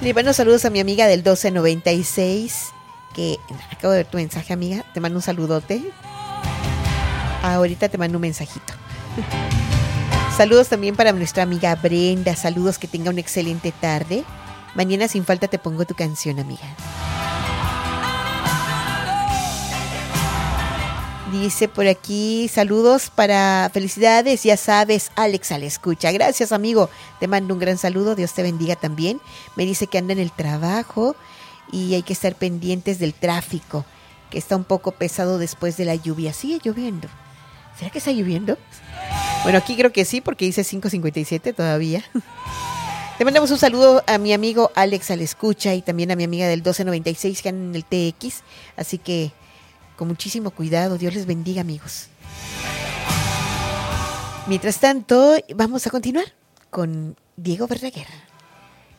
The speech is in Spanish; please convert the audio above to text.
Le mando saludos a mi amiga del 1296, que acabo de ver tu mensaje, amiga. Te mando un saludote. Ahorita te mando un mensajito. Saludos también para nuestra amiga Brenda. Saludos, que tenga una excelente tarde. Mañana sin falta te pongo tu canción, amiga. Dice por aquí, saludos para felicidades, ya sabes, Alex al escucha. Gracias, amigo. Te mando un gran saludo, Dios te bendiga también. Me dice que anda en el trabajo y hay que estar pendientes del tráfico, que está un poco pesado después de la lluvia. Sigue lloviendo. ¿Será que está lloviendo? Bueno, aquí creo que sí, porque dice 5:57 todavía. Te mandamos un saludo a mi amigo Alex al escucha y también a mi amiga del 1296 que anda en el TX. Así que con muchísimo cuidado. Dios les bendiga, amigos. Mientras tanto, vamos a continuar con Diego Verdaguer.